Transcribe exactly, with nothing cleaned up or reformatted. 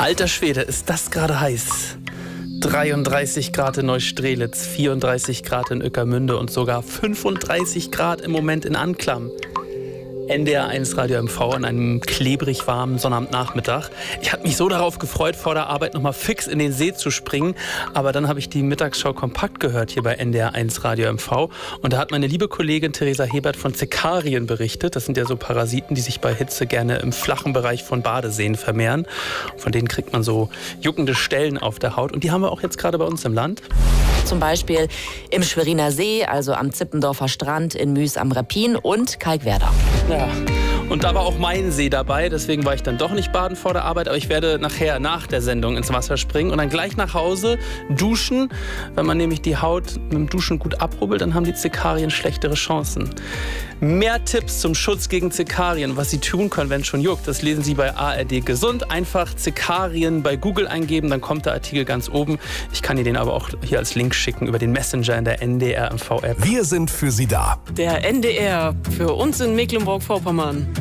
Alter Schwede, ist das gerade heiß. dreiunddreißig Grad in Neustrelitz, vierunddreißig Grad in Ueckermünde und sogar fünfunddreißig Grad im Moment in Anklam. N D R eins Radio M V an einem klebrig warmen Sonnabendnachmittag. Ich hatte mich so darauf gefreut, vor der Arbeit noch mal fix in den See zu springen. Aber dann habe ich die Mittagsschau kompakt gehört hier bei N D R eins Radio M V. Und da hat meine liebe Kollegin Theresa Hebert von Zekarien berichtet. Das sind ja so Parasiten, die sich bei Hitze gerne im flachen Bereich von Badeseen vermehren. Von denen kriegt man so juckende Stellen auf der Haut. Und die haben wir auch jetzt gerade bei uns im Land. Zum Beispiel im Schweriner See, also am Zippendorfer Strand, in Müs am Rappin und Kalkwerder. Ja, und da war auch mein See dabei, deswegen war ich dann doch nicht baden vor der Arbeit, aber ich werde nachher nach der Sendung ins Wasser springen und dann gleich nach Hause duschen. Wenn man nämlich die Haut mit dem Duschen gut abrubbelt, dann haben die Zekarien schlechtere Chancen. Mehr Tipps zum Schutz gegen Zekarien, was Sie tun können, wenn es schon juckt, das lesen Sie bei A R D Gesund. Einfach Zekarien bei Google eingeben, dann kommt der Artikel ganz oben. Ich kann Ihnen den aber auch hier als Link schicken über den Messenger in der N D R M V-App. Wir sind für Sie da. Der N D R für uns in Mecklenburg-Vorpommern.